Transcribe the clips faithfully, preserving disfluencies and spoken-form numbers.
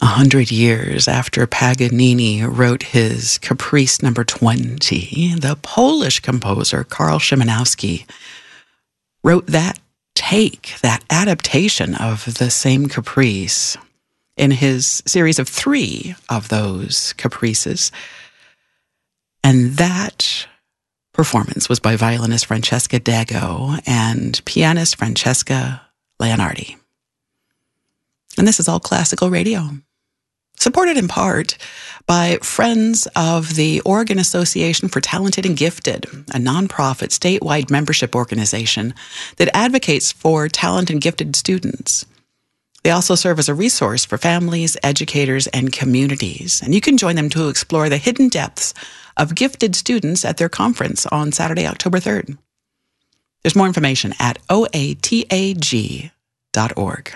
hundred years after Paganini wrote his Caprice number twenty, the Polish composer Karl Szymanowski wrote that take, that adaptation of the same Caprice in his series of three of those Caprices. And that performance was by violinist Francesca Dago and pianist Francesca Leonardi. And this is All Classical Radio, supported in part by Friends of the Oregon Association for Talented and Gifted, a nonprofit statewide membership organization that advocates for talented and gifted students. They also serve as a resource for families, educators, and communities. And you can join them to explore the hidden depths of gifted students at their conference on Saturday, October third. There's more information at O A T A G dot org.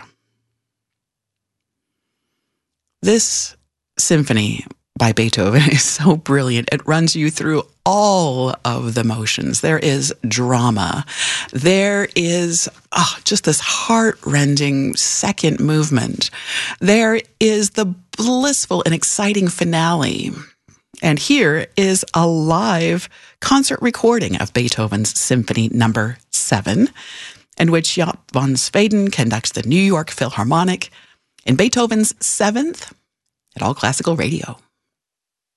This symphony by Beethoven is so brilliant. It runs you through all of the motions. There is drama. There is oh, just this heart-rending second movement. There is the blissful and exciting finale. And here is a live concert recording of Beethoven's Symphony Number seven, in which Jaap van Zweden conducts the New York Philharmonic in Beethoven's seventh at All Classical Radio.